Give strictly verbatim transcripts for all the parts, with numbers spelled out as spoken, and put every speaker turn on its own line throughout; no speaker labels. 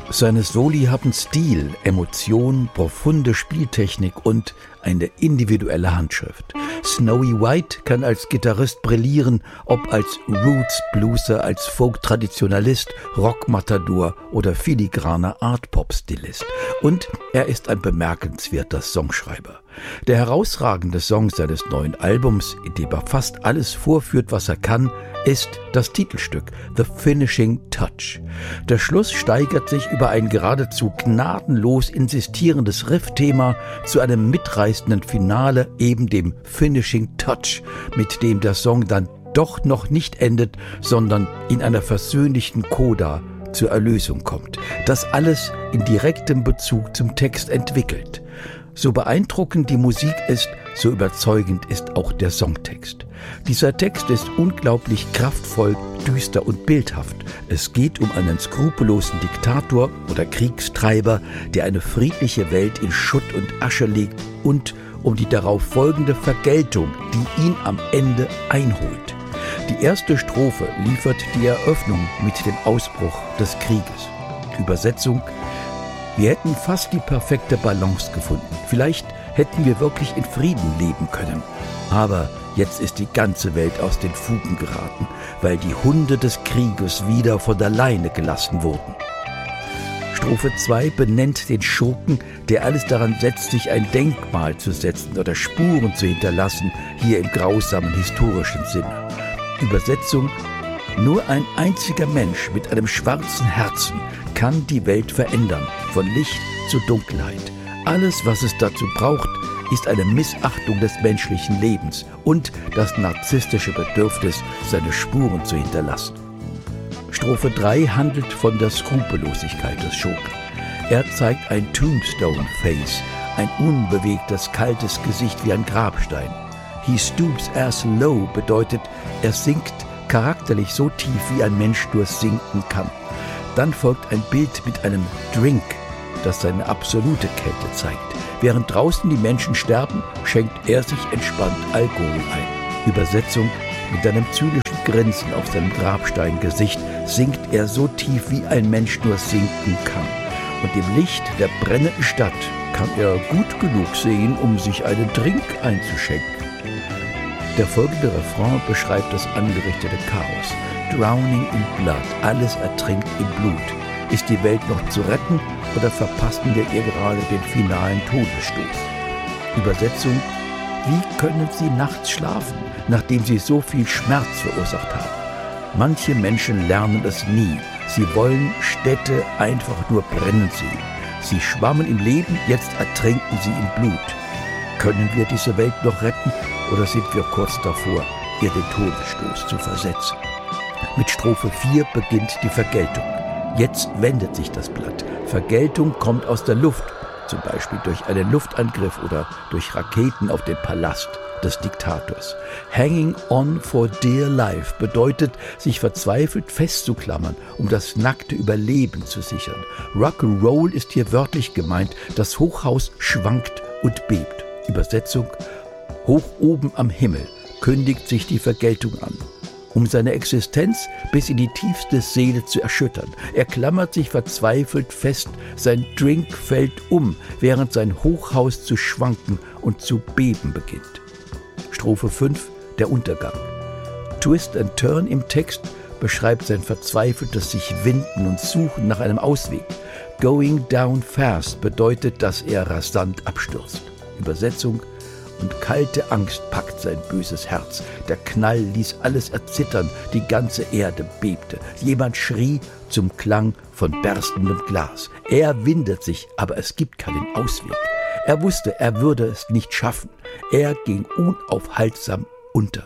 Seine Soli haben Stil, Emotion, profunde Spieltechnik und eine individuelle Handschrift. Snowy White kann als Gitarrist brillieren, ob als Roots-Blueser, als Folk-Traditionalist, Rock-Matador oder filigraner Art-Pop-Stilist. Und er ist ein bemerkenswerter Songschreiber. Der herausragende Song seines neuen Albums, in dem er fast alles vorführt, was er kann, ist das Titelstück The Finishing Touch. Der Schluss steigert sich über ein geradezu gnadenlos insistierendes Riffthema zu einem mitreißenden Finale, eben dem Finishing Touch, mit dem der Song dann doch noch nicht endet, sondern in einer versöhnlichen Coda zur Erlösung kommt. Das alles in direktem Bezug zum Text entwickelt. So beeindruckend die Musik ist, so überzeugend ist auch der Songtext. Dieser Text ist unglaublich kraftvoll, düster und bildhaft. Es geht um einen skrupellosen Diktator oder Kriegstreiber, der eine friedliche Welt in Schutt und Asche legt, und um die darauf folgende Vergeltung, die ihn am Ende einholt. Die erste Strophe liefert die Eröffnung mit dem Ausbruch des Krieges. Übersetzung: Wir hätten fast die perfekte Balance gefunden. Vielleicht hätten wir wirklich in Frieden leben können. Aber jetzt ist die ganze Welt aus den Fugen geraten, weil die Hunde des Krieges wieder von der Leine gelassen wurden. Strophe zwei benennt den Schurken, der alles daran setzt, sich ein Denkmal zu setzen oder Spuren zu hinterlassen, hier im grausamen historischen Sinne. Übersetzung: Nur ein einziger Mensch mit einem schwarzen Herzen kann die Welt verändern, von Licht zu Dunkelheit. Alles, was es dazu braucht, ist eine Missachtung des menschlichen Lebens und das narzisstische Bedürfnis, seine Spuren zu hinterlassen. Strophe drei handelt von der Skrupellosigkeit des Schurken. Er zeigt ein Tombstone-Face, ein unbewegtes, kaltes Gesicht wie ein Grabstein. He stoops as low bedeutet, er sinkt charakterlich so tief, wie ein Mensch nur sinken kann. Dann folgt ein Bild mit einem Drink, das seine absolute Kälte zeigt. Während draußen die Menschen sterben, schenkt er sich entspannt Alkohol ein. Übersetzung: Mit einem zynischen Grinsen auf seinem Grabsteingesicht sinkt er so tief, wie ein Mensch nur sinken kann. Und im Licht der brennenden Stadt kann er gut genug sehen, um sich einen Drink einzuschenken. Der folgende Refrain beschreibt das angerichtete Chaos. Drowning in blood, alles ertrinkt im Blut. Ist die Welt noch zu retten oder verpassen wir ihr gerade den finalen Todesstoß? Übersetzung: Wie können Sie nachts schlafen, nachdem Sie so viel Schmerz verursacht haben? Manche Menschen lernen es nie. Sie wollen Städte einfach nur brennen sehen. Sie schwammen im Leben, jetzt ertrinken sie im Blut. Können wir diese Welt noch retten oder sind wir kurz davor, ihr den Todesstoß zu versetzen? Mit Strophe vier beginnt die Vergeltung. Jetzt wendet sich das Blatt. Vergeltung kommt aus der Luft, zum Beispiel durch einen Luftangriff oder durch Raketen auf den Palast des Diktators. Hanging on for dear life bedeutet, sich verzweifelt festzuklammern, um das nackte Überleben zu sichern. Rock'n'Roll ist hier wörtlich gemeint, das Hochhaus schwankt und bebt. Übersetzung: Hoch oben am Himmel kündigt sich die Vergeltung an, um seine Existenz bis in die tiefste Seele zu erschüttern. Er klammert sich verzweifelt fest, sein Drink fällt um, während sein Hochhaus zu schwanken und zu beben beginnt. Strophe fünf, der Untergang. Twist and Turn im Text beschreibt sein verzweifeltes sich Winden und Suchen nach einem Ausweg. Going down fast bedeutet, dass er rasant abstürzt. Übersetzung: Und kalte Angst packt sein böses Herz. Der Knall ließ alles erzittern, die ganze Erde bebte. Jemand schrie zum Klang von berstendem Glas. Er windet sich, aber es gibt keinen Ausweg. Er wusste, er würde es nicht schaffen. Er ging unaufhaltsam unter.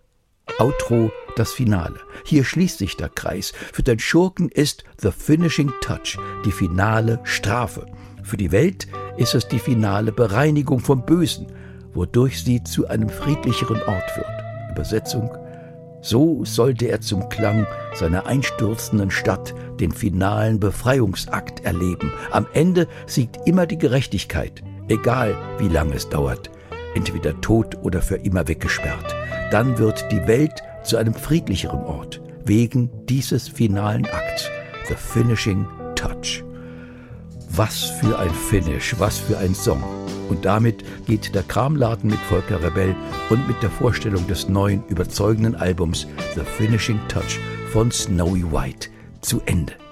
Outro, das Finale. Hier schließt sich der Kreis. Für den Schurken ist The Finishing Touch die finale Strafe. Für die Welt ist es die finale Bereinigung vom Bösen, wodurch sie zu einem friedlicheren Ort wird. Übersetzung: So sollte er zum Klang seiner einstürzenden Stadt den finalen Befreiungsakt erleben. Am Ende siegt immer die Gerechtigkeit, egal wie lange es dauert, entweder tot oder für immer weggesperrt. Dann wird die Welt zu einem friedlicheren Ort, wegen dieses finalen Akts, The Finishing Touch. Was für ein Finish, was für ein Song. Und damit geht der Kramladen mit Volker Rebell und mit der Vorstellung des neuen, überzeugenden Albums The Finishing Touch von Snowy White zu Ende.